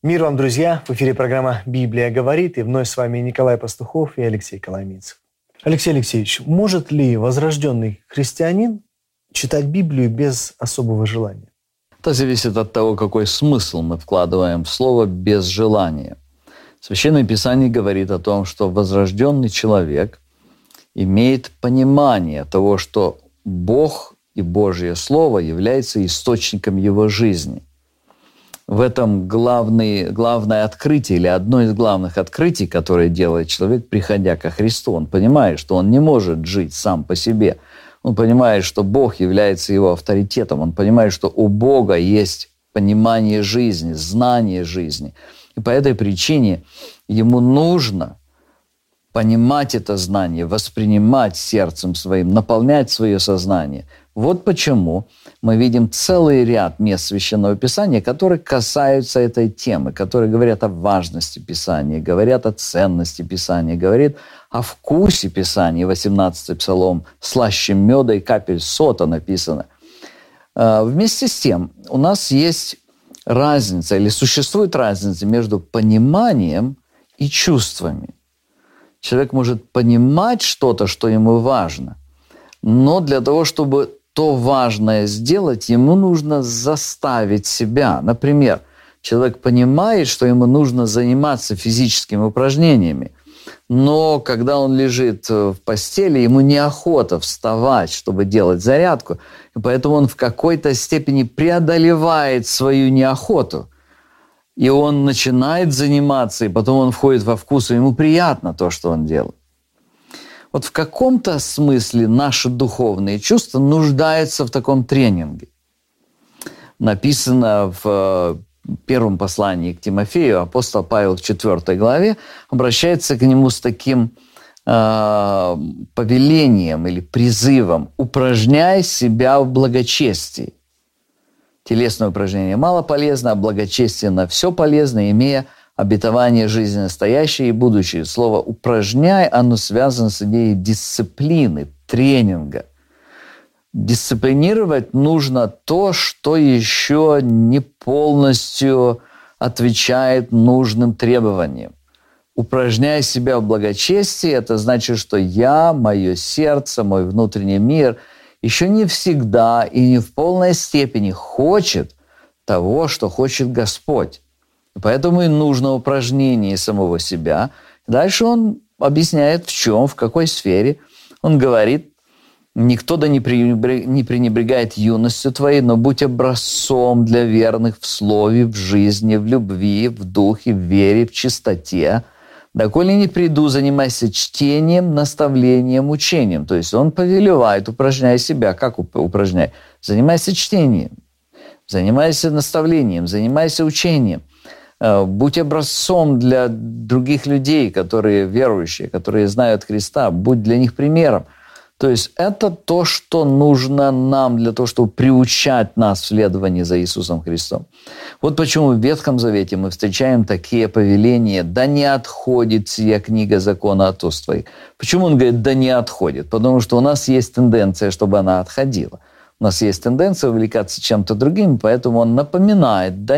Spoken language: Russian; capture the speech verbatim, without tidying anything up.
Мир вам, друзья! В эфире программа «Библия говорит», и вновь с вами Николай Пастухов и Алексей Коломийцев. Алексей Алексеевич, может ли возрожденный христианин читать Библию без особого желания? Это зависит от того, какой смысл мы вкладываем в слово «без желания». Священное Писание говорит о том, что возрожденный человек имеет понимание того, что Бог и Божье Слово является источником его жизни. В этом главный, главное открытие или одно из главных открытий, которое делает человек, приходя ко Христу. Он понимает, что он не может жить сам по себе. Он понимает, что Бог является его авторитетом. Он понимает, что у Бога есть понимание жизни, знание жизни. И по этой причине ему нужно понимать это знание, воспринимать сердцем своим, наполнять свое сознание. Вот почему мы видим целый ряд мест Священного Писания, которые касаются этой темы, которые говорят о важности Писания, говорят о ценности Писания, говорят о вкусе Писания. восемнадцатый Псалом «Слаще меда и капель сота» написано. Вместе с тем у нас есть разница, или существует разница между пониманием и чувствами. Человек может понимать что-то, что ему важно, но для того, чтобы то важное сделать, ему нужно заставить себя. Например, человек понимает, что ему нужно заниматься физическими упражнениями, но когда он лежит в постели, ему неохота вставать, чтобы делать зарядку, и поэтому он в какой-то степени преодолевает свою неохоту. И он начинает заниматься, и потом он входит во вкус, и ему приятно то, что он делает. Вот в каком-то смысле наши духовные чувства нуждаются в таком тренинге. Написано в первом послании к Тимофею, апостол Павел в четвёртой главе обращается к нему с таким э, повелением или призывом: «Упражняй себя в благочестии». Телесное упражнение мало полезно, а благочестие на все полезно, имея обетование жизни настоящей и будущей. Слово «упражняй», оно связано с идеей дисциплины, тренинга. Дисциплинировать нужно то, что еще не полностью отвечает нужным требованиям. Упражняй себя в благочестии – это значит, что я, мое сердце, мой внутренний мир – еще не всегда и не в полной степени хочет того, что хочет Господь. И поэтому и нужно упражнение самого себя. Дальше он объясняет, в чем, в какой сфере. Он говорит: «Никто да не пренебрегает юностью твоей, но будь образцом для верных в слове, в жизни, в любви, в духе, в вере, в чистоте. Доколе не приду, занимайся чтением, наставлением, учением». То есть он повелевает: упражняй себя. Как упражняй? Занимайся чтением, занимайся наставлением, занимайся учением. Будь образцом для других людей, которые верующие, которые знают Христа. Будь для них примером. То есть это то, что нужно нам для того, чтобы приучать нас в следовании за Иисусом Христом. Вот почему в Ветхом Завете мы встречаем такие повеления: «Да не отходит сия книга закона от уст твоих». Почему он говорит «да не отходит»? Потому что у нас есть тенденция, чтобы она отходила. У нас есть тенденция увлекаться чем-то другим, поэтому он напоминает: «Да